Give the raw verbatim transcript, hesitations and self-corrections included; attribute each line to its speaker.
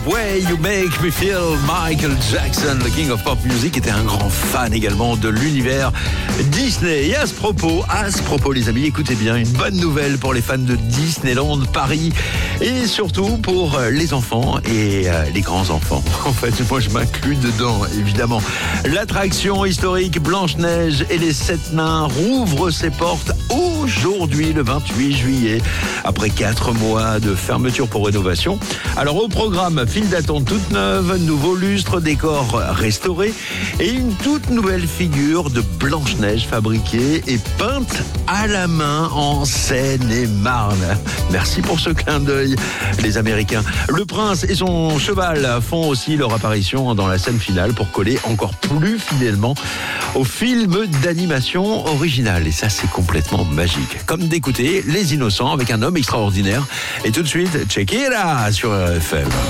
Speaker 1: Way You Make Me Feel, Michael Jackson, le King of Pop Music, était un grand fan également de l'univers Disney. Et à ce propos, à ce propos les amis, écoutez bien, une bonne nouvelle pour les fans de Disneyland Paris et surtout pour les enfants et euh, les grands-enfants. En fait, moi je m'inclus dedans, évidemment. L'attraction historique Blanche-Neige et les Sept Nains rouvre ses portes aujourd'hui, le vingt-huit juillet, après quatre mois de fermeture pour rénovation. Alors au programme, file d'attente toute neuve, nouveau lustre, décor restauré et une toute nouvelle figure de Blanche-Neige fabriquée et peinte à la main en Seine-et-Marne. Merci pour ce clin d'œil, les Américains. Le prince et son cheval font aussi leur apparition dans la scène finale pour coller encore plus fidèlement au film d'animation original. Et ça, c'est complètement magique. Comme d'écouter Les Innocents avec un homme extraordinaire. Et tout de suite, check it out sur R F M.